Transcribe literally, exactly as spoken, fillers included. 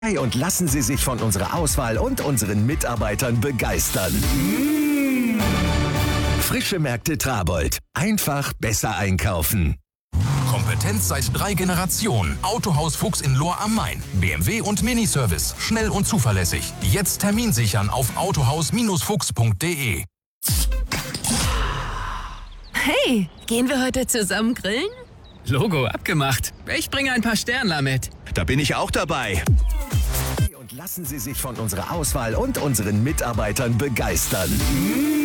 Hey, und lassen Sie sich von unserer Auswahl und unseren Mitarbeitern begeistern. Frische Märkte Trabold. Einfach besser einkaufen. Kompetenz seit drei Generationen. Autohaus Fuchs in Lohr am Main. B M W und Miniservice. Schnell und zuverlässig. Jetzt Termin sichern auf autohaus Fuchs punkt de. Hey, gehen wir heute zusammen grillen? Logo abgemacht. Ich bringe ein paar Sternler mit. Da bin ich auch dabei. Und lassen Sie sich von unserer Auswahl und unseren Mitarbeitern begeistern.